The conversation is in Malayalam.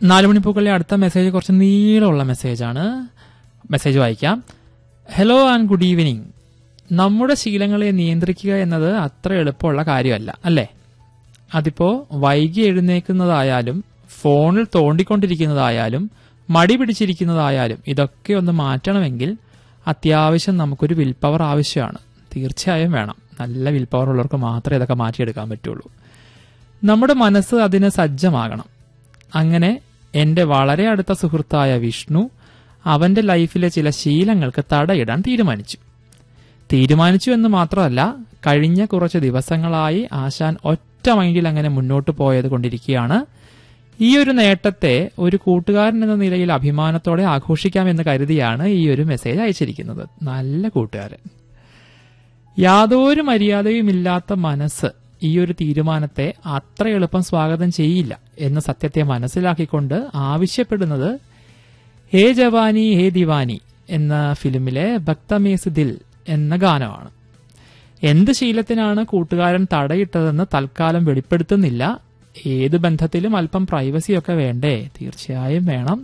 നാലുമണിപ്പൂക്കളിലെ അടുത്ത മെസ്സേജ് കുറച്ച് നീളമുള്ള മെസ്സേജാണ്. മെസ്സേജ് വായിക്കാം. Hello and good evening. നമ്മുടെ ശീലങ്ങളെ നിയന്ത്രിക്കുക എന്നത് അത്ര എളുപ്പമുള്ള കാര്യമല്ല അല്ലേ? അതിപ്പോ വൈകി എഴുന്നേക്കുന്നതായാലും ഫോണിൽ തോണ്ടിക്കൊണ്ടിരിക്കുന്നതായാലും മടി പിടിച്ചിരിക്കുന്നതായാലും ഇതൊക്കെ ഒന്ന് മാറ്റണമെങ്കിൽ അത്യാവശ്യം നമുക്കൊരു വിൽ പവർ ആവശ്യമാണ്. തീർച്ചയായും വേണം. നല്ല വിൽ പവർ ഉള്ളവർക്ക് മാത്രമേ ഇതൊക്കെ മാറ്റിയെടുക്കാൻ പറ്റുള്ളൂ. നമ്മുടെ മനസ്സ് അതിന് സജ്ജമാകണം. അങ്ങനെ എന്റെ വളരെ അടുത്ത സുഹൃത്തായ വിഷ്ണു അവന്റെ ലൈഫിലെ ചില ശീലങ്ങൾക്ക് തടയിടാൻ തീരുമാനിച്ചു എന്ന് മാത്രമല്ല, കഴിഞ്ഞ കുറച്ച് ദിവസങ്ങളായി ആശാൻ ഒറ്റ മൈൻഡിൽ അങ്ങനെ മുന്നോട്ട് പോയത് കൊണ്ടിരിക്കുകയാണ്. ഈ ഒരു നേട്ടത്തെ ഒരു കൂട്ടുകാരൻ എന്ന നിലയിൽ അഭിമാനത്തോടെ ആഘോഷിക്കാമെന്ന് കരുതിയാണ് ഈ ഒരു മെസ്സേജ് അയച്ചിരിക്കുന്നത്. നല്ല കൂട്ടുകാരൻ. യാതൊരു മര്യാദയുമില്ലാത്ത മനസ്സ് ഈ ഒരു തീരുമാനത്തെ അത്ര എളുപ്പം സ്വാഗതം ചെയ്യില്ല എന്ന സത്യത്തെ മനസ്സിലാക്കിക്കൊണ്ട് ആവശ്യപ്പെടുന്നത് ഹേ ജവാനി ഹേ ദിവാനി എന്ന ഫിലിമിലെ ഭക്തമേസ് ദിൽ എന്ന ഗാനമാണ്. എന്ത് ശീലത്തിനാണ് കൂട്ടുകാരൻ തടയിട്ടതെന്ന് തൽക്കാലം വെളിപ്പെടുത്തുന്നില്ല. ഏത് ബന്ധത്തിലും അല്പം പ്രൈവസിയൊക്കെ വേണ്ടേ? തീർച്ചയായും വേണം.